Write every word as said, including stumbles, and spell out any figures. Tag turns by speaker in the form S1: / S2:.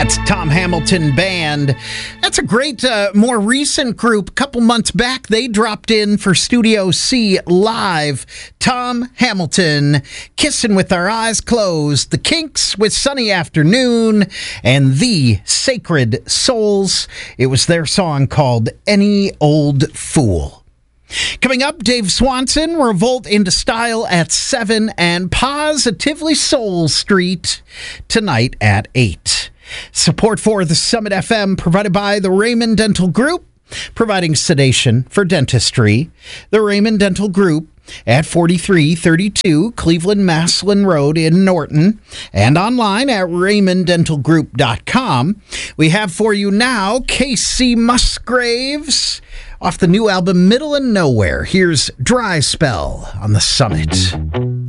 S1: That's Tom Hamilton Band. That's a great, uh, more recent group. A couple months back, they dropped in for Studio C Live. Tom Hamilton, Kissing with Our Eyes Closed. The Kinks with Sunny Afternoon. And The Sacred Souls. It was their song called Any Old Fool. Coming up, Dave Swanson, Revolt into Style at seven, and Positively Soul Street tonight at eight. Support for the Summit F M provided by the Raymond Dental Group, providing sedation for dentistry. The Raymond Dental Group at forty-three thirty-two Cleveland Maslin Road in Norton, and online at raymond dental group dot com. We have for you now Casey Musgraves off the new album Middle of Nowhere. Here's Dry Spell on the Summit.